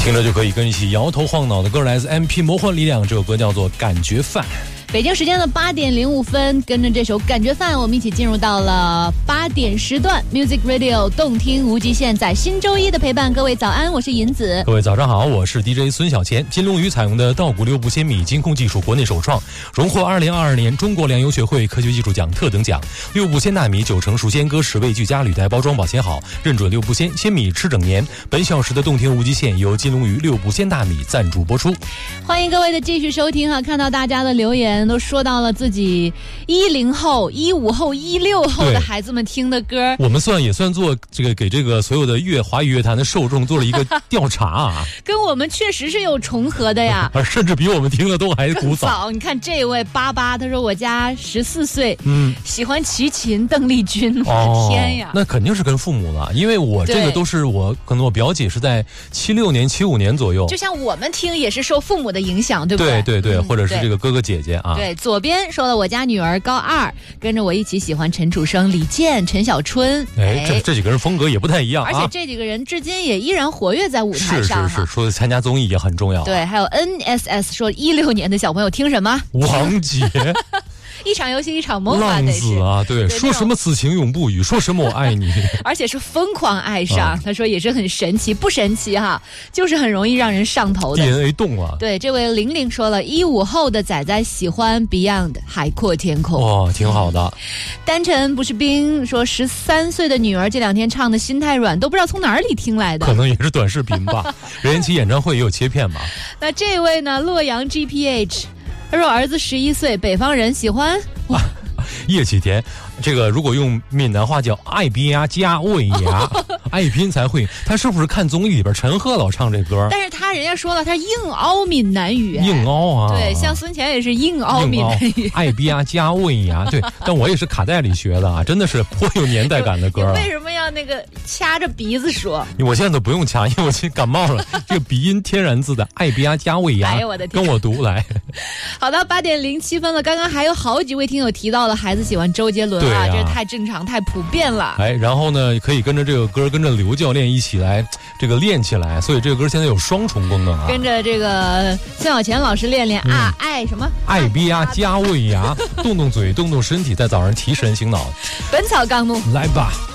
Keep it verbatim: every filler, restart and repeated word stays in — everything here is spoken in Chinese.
听着就可以跟一起摇头晃脑的歌，来自 M P 魔幻力量，这首歌叫做《感觉饭》。 北京时间的八点零五分，跟着这首《感觉饭》，我们一起进入到了八点时段 Music Radio 动听无极限，在新周一的陪伴，各位早安，我是银子。 各位早上好，我是 D J 孙小钱。金龙鱼采用的稻谷六步鲜米金控技术国内首创，荣获二零二二年中国粮油学会科学技术奖特等奖。六步鲜大米九成熟鲜歌，十味俱佳，履带包装保鲜好，认准六步鲜，鲜米吃整年。本小时的动听无极限由金龙鱼六步鲜大米赞助播出。 欢迎各位的继续收听哈，看到大家的留言都说到了自己一零后、一五后、一六后的孩子们听的歌， 我们算也算做这个给这个所有的乐华语乐坛的受众做了一个调查啊， 跟我们确实是有重合的呀， 而甚至比我们听的都还古早。 早你看这位八八，他说我家十四岁，嗯，喜欢齐秦、邓丽君，我的天呀， 哦，那肯定是跟父母了，因为我这个都是我可能我表姐是在七六年、七五年左右， 就像我们听也是受父母的影响，对不对？ 对对对，嗯，或者是这个哥哥姐姐啊。 对，左边说了我家女儿高二，跟着我一起喜欢陈楚生、李健、陈小春。 哎，这这几个人风格也不太一样， 而且这几个人至今也依然活跃在舞台上。 是是是，说参加综艺也很重要。 对，还有 N S S 说一六年的小朋友听什么？ 王杰。 一场游戏一场梦啊， 浪子啊，对，说什么此情永不渝，说什么我爱你， 而且是疯狂爱上，啊，他说也是很神奇，不神奇哈，就是很容易让人上头的 D N A 动啊。 对，这位玲玲说了，一五后的仔仔喜欢 Beyond 海阔天空， 哇，挺好的。 单纯不是冰说十三岁的女儿这两天唱的心太软，都不知道从哪里听来的， 可能也是短视频吧。任贤齐演唱会也有切片吧。 那这位呢，洛阳 G P H。他说儿子十一岁，北方人，喜欢哇， 叶启田，这个如果用闽南话叫爱比呀加尾牙，爱拼才会。他是不是看综艺里边陈赫老唱这歌？ 但是他人家说了，他硬凹闽南语， 硬凹啊。 对，像孙乾也是硬凹闽南语， 爱比呀加尾牙。对，但我也是卡带里学的啊，真的是颇有年代感的歌。 为什么要那个掐着鼻子说？ 我现在都不用掐，因为我现在感冒了。这个鼻音天然自带，爱比呀加尾牙。 哎呦我的天！ 跟我读来。 好的，八点零七分了。刚刚还有好几位听友提到了孩子喜欢周杰伦啊，啊这太正常、太普遍了。 哎，然后呢，可以跟着这个歌，跟着刘教练一起来这个练起来。所以这个歌现在有双重功能啊。 跟着这个孙小钱老师练练、嗯、啊，爱什么？ 爱比呀加尾牙，动动嘴，动动身体，在早上提神醒脑。 本草纲目， 来吧。